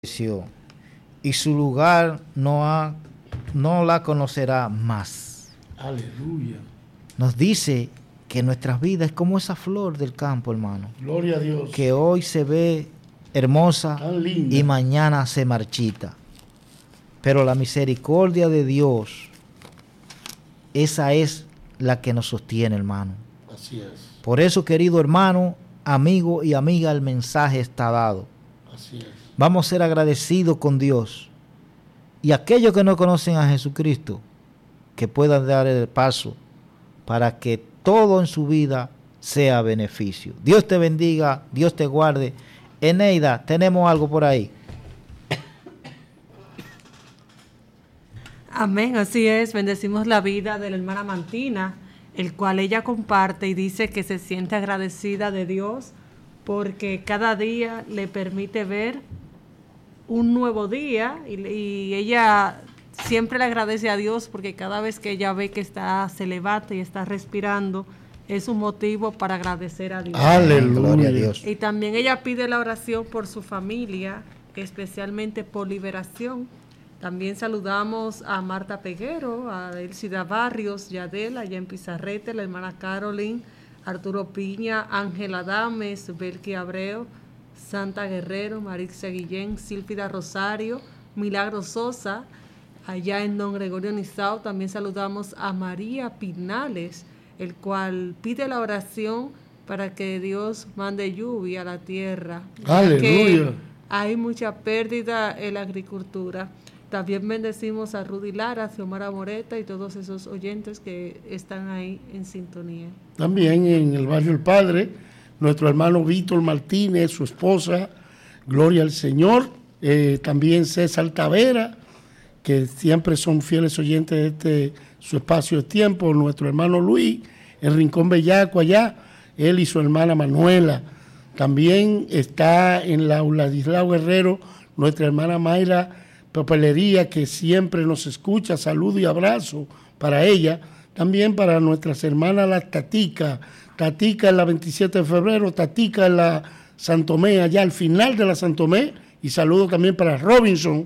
y su lugar no la conocerá más. Aleluya. Nos dice que nuestras vidas es como esa flor del campo, hermano. Gloria a Dios. Que hoy se ve hermosa y mañana se marchita. Pero la misericordia de Dios, esa es la que nos sostiene, hermano. Así es. Por eso, querido hermano, amigo y amiga, el mensaje está dado. Así es. Vamos a ser agradecidos con Dios. Y aquellos que no conocen a Jesucristo, que puedan dar el paso para que todo en su vida sea beneficio. Dios te bendiga, Dios te guarde. Eneida, tenemos algo por ahí. Amén, así es. Bendecimos la vida de la hermana Mantina, el cual ella comparte y dice que se siente agradecida de Dios porque cada día le permite ver un nuevo día y ella siempre le agradece a Dios porque cada vez que ella ve que se levanta y está respirando, es un motivo para agradecer a Dios. Aleluya. Gloria a Dios. Y también ella pide la oración por su familia, especialmente por liberación. También saludamos a Marta Peguero, a Elcida Barrios, Yadel, allá en Pizarrete, la hermana Caroline, Arturo Piña, Ángela Dames, Belki Abreu, Santa Guerrero, Marixa Guillén, Sílfida Rosario, Milagro Sosa, allá en Don Gregorio Nizao. También saludamos a María Pinales, el cual pide la oración para que Dios mande lluvia a la tierra. Aleluya. Hay mucha pérdida en la agricultura. También bendecimos a Rudy Lara, a Xiomara Moreta y todos esos oyentes que están ahí en sintonía. También en el barrio El Padre, nuestro hermano Víctor Martínez, su esposa, Gloria al Señor. También César Tavera, que siempre son fieles oyentes de su espacio de tiempo. Nuestro hermano Luis, el Rincón Bellaco allá, él y su hermana Manuela. También está en la Ladislao Guerrero, nuestra hermana Mayra Papelería, que siempre nos escucha. Saludo y abrazo para ella. También para nuestras hermanas las Tatica en la 27 de febrero, Tatica en la Santomé, allá al final de la Santomé. Y saludo también para Robinson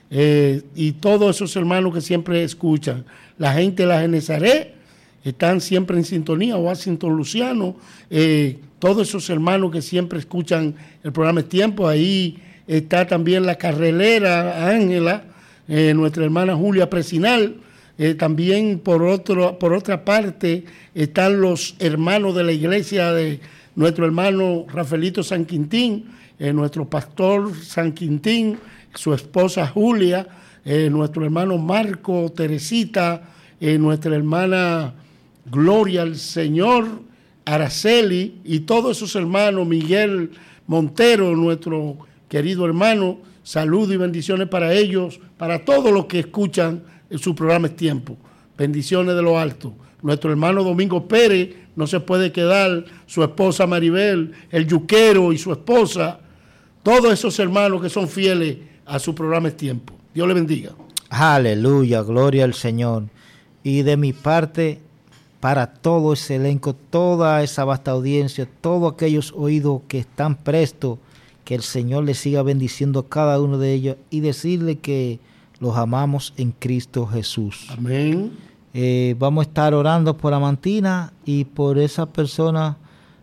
y todos esos hermanos que siempre escuchan. La gente de la Genezaret están siempre en sintonía, Washington Luciano, todos esos hermanos que siempre escuchan el programa Tiempo. Ahí está también la carrelera Ángela, nuestra hermana Julia Presinal. También por otra parte están los hermanos de la iglesia de nuestro hermano Rafaelito San Quintín, nuestro pastor San Quintín, su esposa Julia, nuestro hermano Marco, Teresita, nuestra hermana Gloria al Señor, Araceli y todos esos hermanos, Miguel Montero, nuestro querido hermano. Saludos y bendiciones para ellos, para todos los que escuchan en su programa Es Tiempo. Bendiciones de lo alto. Nuestro hermano Domingo Pérez no se puede quedar, su esposa Maribel, el yuquero y su esposa, todos esos hermanos que son fieles a su programa Es Tiempo. Dios le bendiga. Aleluya, gloria al Señor. Y de mi parte, para todo ese elenco, toda esa vasta audiencia, todos aquellos oídos que están prestos, que el Señor les siga bendiciendo a cada uno de ellos y decirle que los amamos en Cristo Jesús. Amén. Vamos a estar orando por Amantina y por esa persona,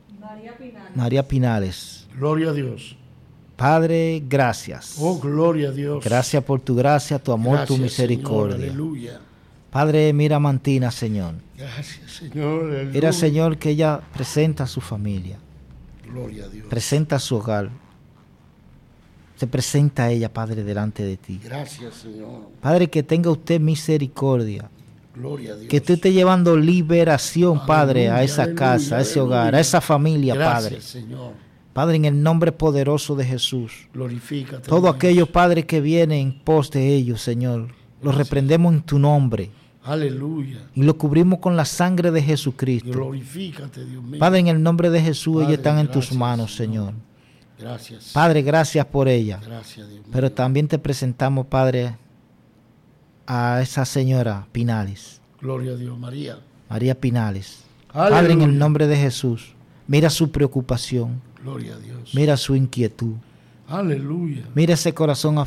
María Pinales. Gloria a Dios. Padre, gracias. Oh, gloria a Dios. Gracias por tu gracia, tu amor, Gracias, tu misericordia. Señor, aleluya. Padre, mira a Amantina, Señor. Gracias, Señor. Aleluya. Mira, Señor, que ella presenta a su familia. Gloria a Dios. Presenta su hogar. Se presenta a ella, Padre, delante de ti. Gracias, Señor. Padre, que tenga usted misericordia. Gloria a Dios. Que usted esté llevando liberación, Padre, a esa Aleluya, casa, a ese hogar, a esa familia, Gracias, Padre. Señor. Padre, en el nombre poderoso de Jesús. Glorifícate. Todo aquellos, Padre, que vienen en pos de ellos, Señor, los reprendemos en tu nombre. Aleluya. Y lo cubrimos con la sangre de Jesucristo. Glorifícate, Dios mío. Padre, en el nombre de Jesús, Padre, ellas están en tus gracias, manos, Señor. Gracias. Padre, gracias por ella. Gracias, Dios mío. Pero también te presentamos, Padre, a esa señora Pinales, Gloria a Dios, María. María Pinales. Aleluya. Padre, en el nombre de Jesús, mira su preocupación, Gloria a Dios. mira su inquietud. Aleluya. Mira ese corazón